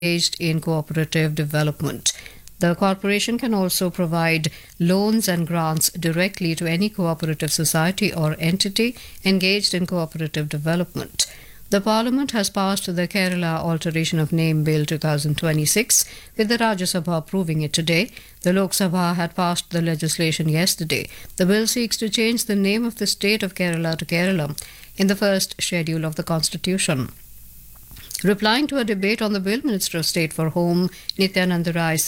engaged in cooperative development. The corporation can also provide loans and grants directly to any cooperative society or entity engaged in cooperative development. The Parliament has passed the Kerala Alteration of Name Bill 2026, with the Rajya Sabha approving it today. The Lok Sabha had passed the legislation yesterday. The bill seeks to change the name of the state of Kerala to Kerala in the first schedule of the Constitution. Replying to a debate on the bill, Minister of State for Home Nityanand Rai